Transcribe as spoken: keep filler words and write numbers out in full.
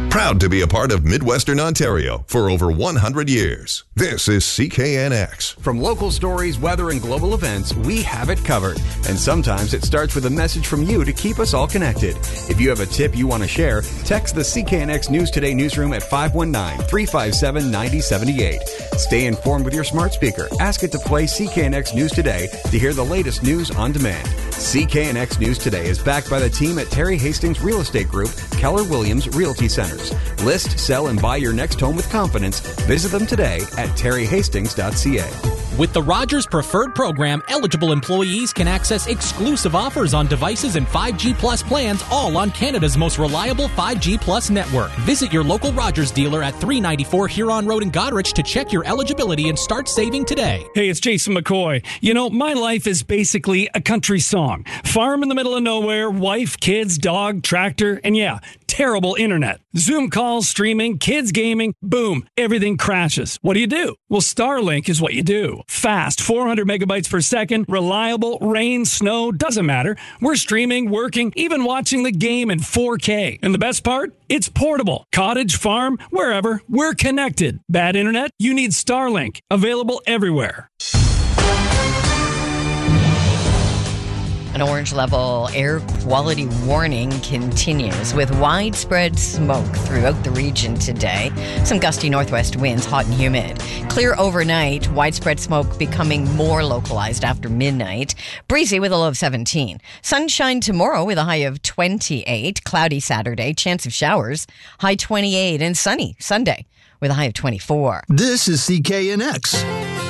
Proud to be a part of Midwestern Ontario for over one hundred years. This is C K N X. From local stories, weather, and global events, we have it covered. And sometimes it starts with a message from you to keep us all connected. If you have a tip you want to share, text the C K N X News Today newsroom at five one nine, three five seven, nine zero seven eight. Stay informed with your smart speaker. Ask it to play C K N X News Today to hear the latest news on demand. C K N X News Today is backed by the team at Terry Hastings Real Estate Group, Keller Williams Realty Centers. List, sell, and buy your next home with confidence. Visit them today at terry hastings dot c a. With the Rogers Preferred program, eligible employees can access exclusive offers on devices and five G Plus plans, all on Canada's most reliable five G Plus network. Visit your local Rogers dealer at three ninety-four Huron Road in Goderich to check your eligibility and start saving today. Hey, it's Jason McCoy. You know, my life is basically a country song. Farm in the middle of nowhere, wife, kids, dog, tractor, and yeah, terrible internet. Zoom calls, streaming, kids gaming, boom, everything crashes. What do you do? Well, Starlink is what you do. Fast, four hundred megabytes per second, reliable, rain, snow, doesn't matter. We're streaming, working, even watching the game in four K. And the best part? It's portable. Cottage, farm, wherever, we're connected. Bad internet? You need Starlink. Available everywhere. An orange level air quality warning continues with widespread smoke throughout the region today. Some gusty northwest winds, hot and humid. Clear overnight, widespread smoke becoming more localized after midnight. Breezy with a low of seventeen. Sunshine tomorrow with a high of twenty-eight. Cloudy Saturday, chance of showers, high twenty-eight. And sunny Sunday with a high of twenty-four. This is C K N X.